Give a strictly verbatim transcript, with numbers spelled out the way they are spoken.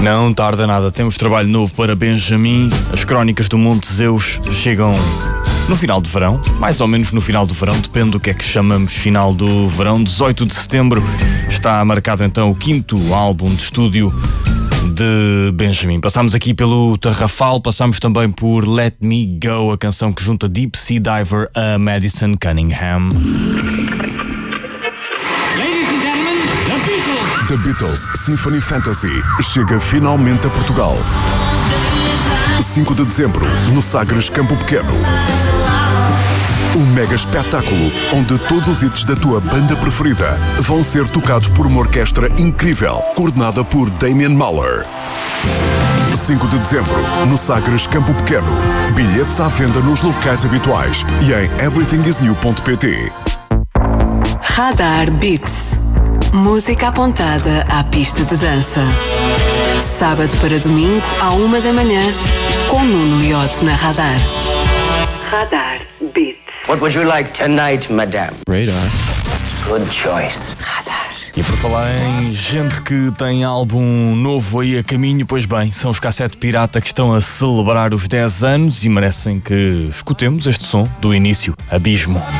Não tarda nada, temos trabalho novo para Benjamin. As crónicas do Monte Zeus chegam no final de verão, mais ou menos no final do verão, depende do que é que chamamos final do verão. dezoito de setembro está marcado então o quinto álbum de estúdio de Benjamin. Passámos aqui pelo Tarrafal, passámos também por Let Me Go, a canção que junta Deep Sea Diver a Madison Cunningham. The Beatles Symphony Fantasy chega finalmente a Portugal. cinco de dezembro, no Sagres Campo Pequeno. Um mega espetáculo onde todos os hits da tua banda preferida vão ser tocados por uma orquestra incrível, coordenada por Damien Mahler. cinco de dezembro, no Sagres Campo Pequeno. Bilhetes à venda nos locais habituais e em everything is new ponto pt. Radar Beats. Música apontada à pista de dança. Sábado para domingo, à uma da manhã, com Nuno Liotte na Radar. Radar Beats. What would you like tonight, madame? Radar. Good choice. Radar. E por falar em gente que tem álbum novo aí a caminho, pois bem, são os Cassete Pirata que estão a celebrar os dez anos e merecem que escutemos este som do início, Abismo.